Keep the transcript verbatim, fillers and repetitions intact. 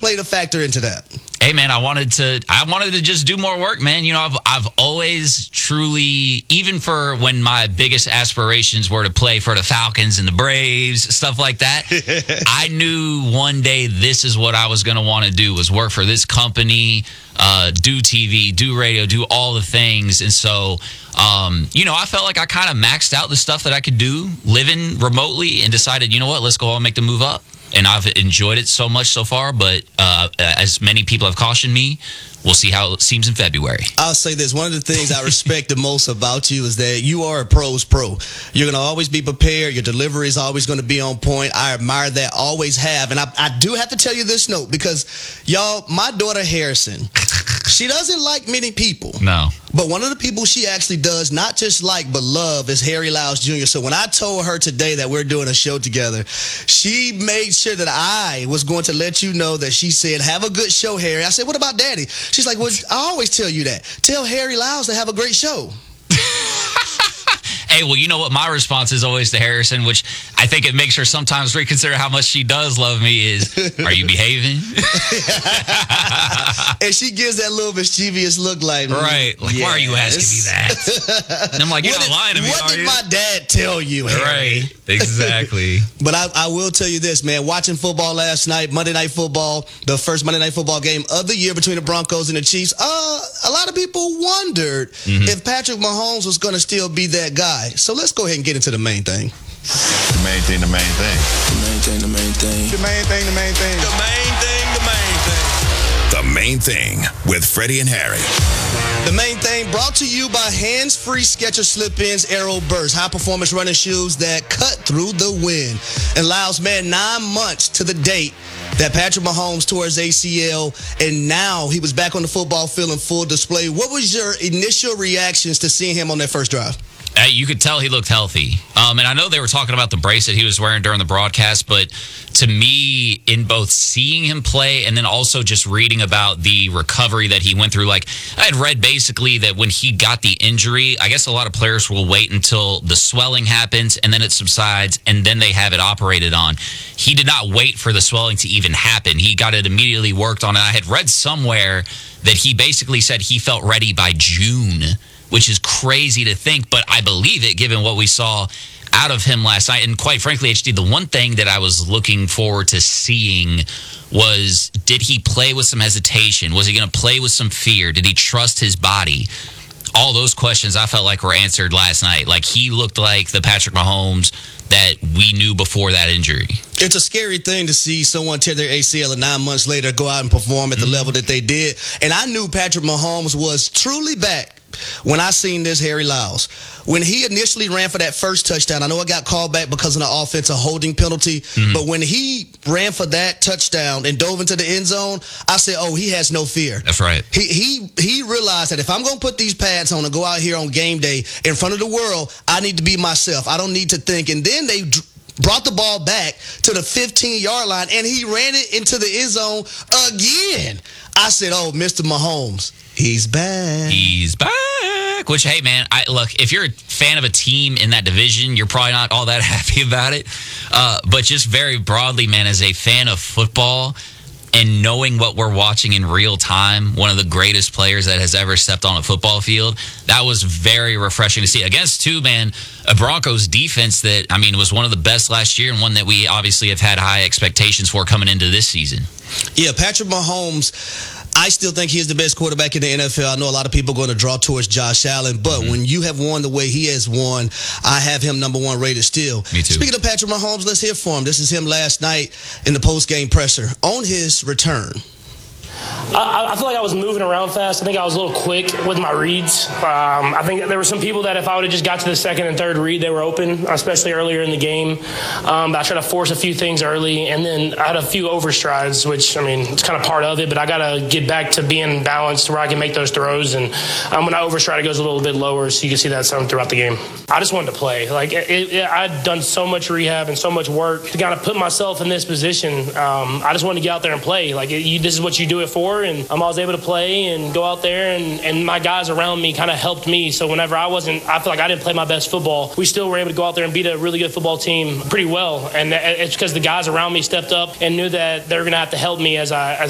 played a factor into that? Hey, man, I wanted to I wanted to just do more work, man. You know, I've, I've always truly, even for when my biggest aspirations were to play for the Falcons and the Braves, stuff like that, I knew one day this is what I was going to want to do, was work for this company, uh, do T V, do radio, do all the things. And so, um, you know, I felt like I kind of maxed out the stuff that I could do living remotely and decided, you know what, let's go and make the move up. And I've enjoyed it so much so far, but uh, as many people have cautioned me, we'll see how it seems in February. I'll say this. One of the things I respect the most about you is that you are a pro's pro. You're going to always be prepared. Your delivery is always going to be on point. I admire that, always have. And I, I do have to tell you this note because, y'all, my daughter Harrison, she doesn't like many people. No. But one of the people she actually does not just like but love is Harry Lyles Junior So when I told her today that we're doing a show together, she made sure that I was going to let you know that she said, have a good show, Harry. I said, what about Daddy? She's like, well, I always tell you that. Tell Harry Lyles to have a great show. Hey, well, you know what my response is always to Harrison, which I think it makes her sometimes reconsider how much she does love me, is, are you behaving? And she gives that little mischievous look like, right. Like, yes. Why are you asking me that? And I'm like, you're what not did, lying to me, What are did you? my dad tell you, Harry? Right. Exactly. But I, I will tell you this, man. Watching football last night, Monday Night Football, the first Monday Night Football game of the year between the Broncos and the Chiefs, uh, a lot of people wondered mm-hmm. if Patrick Mahomes was going to still be that guy. So let's go ahead and get into the main thing. The main thing, the main thing. The main thing, the main thing. The main thing, the main thing. The main thing, the main thing. The Main Thing with Freddie and Harry. The Main Thing brought to you by Hands-Free Skechers Slip-Ins Aero Burst, high-performance running shoes that cut through the wind. And Lyles, man, nine months to the date that Patrick Mahomes tore his A C L, and now he was back on the football field in full display. What was your initial reactions to seeing him on that first drive? Uh, you could tell he looked healthy. Um, and I know they were talking about the bracelet he was wearing during the broadcast, but to me, in both seeing him play and then also just reading about the recovery that he went through, like I had read basically that when he got the injury, I guess a lot of players will wait until the swelling happens and then it subsides and then they have it operated on. He did not wait for the swelling to even happen. He got it immediately worked on. And I had read somewhere that he basically said he felt ready by June, which is crazy to think, but I believe it given what we saw out of him last night. And quite frankly, H D, the one thing that I was looking forward to seeing was, did he play with some hesitation? Was he going to play with some fear? Did he trust his body? All those questions I felt like were answered last night. Like, he looked like the Patrick Mahomes that we knew before that injury. It's a scary thing to see someone tear their A C L and nine months later go out and perform at the mm-hmm. level that they did. And I knew Patrick Mahomes was truly back when I seen this Harry Lyles. When he initially ran for that first touchdown, I know it got called back because of the offensive holding penalty, mm-hmm. but when he ran for that touchdown and dove into the end zone, I said, oh, he has no fear. That's right. He he he realized that if I'm going to put these pads on and go out here on game day in front of the world, I need to be myself. I don't need to think. And then they brought the ball back to the fifteen-yard line, and he ran it into the end zone again. I said, oh, Mister Mahomes, he's back. He's back. Which, hey, man, I look, if you're a fan of a team in that division, you're probably not all that happy about it. Uh, but just very broadly, man, as a fan of football and knowing what we're watching in real time, one of the greatest players that has ever stepped on a football field, that was very refreshing to see. Against, too, man, a Broncos defense that, I mean, was one of the best last year and one that we obviously have had high expectations for coming into this season. Yeah, Patrick Mahomes, I still think he is the best quarterback in the N F L. I know a lot of people are going to draw towards Josh Allen, but mm-hmm. when you have won the way he has won, I have him number one rated still. Me too. Speaking of Patrick Mahomes, let's hear from him. This is him last night in the post-game presser on his return. I, I feel like I was moving around fast. I think I was a little quick with my reads. Um, I think there were some people that if I would have just got to the second and third read, they were open, especially earlier in the game. Um, but I tried to force a few things early, and then I had a few overstrides, which, I mean, it's kind of part of it, but I got to get back to being balanced where I can make those throws. And um, when I overstride, it goes a little bit lower, so you can see that some throughout the game. I just wanted to play. Like, it, it, I'd done so much rehab and so much work to kind of put myself in this position. Um, I just wanted to get out there and play. Like, it, you, this is what you do it for, and um, I was able to play and go out there, and, and my guys around me kind of helped me. So whenever I wasn't, I feel like I didn't play my best football, we still were able to go out there and beat a really good football team pretty well. And it's because the guys around me stepped up and knew that they were going to have to help me as I as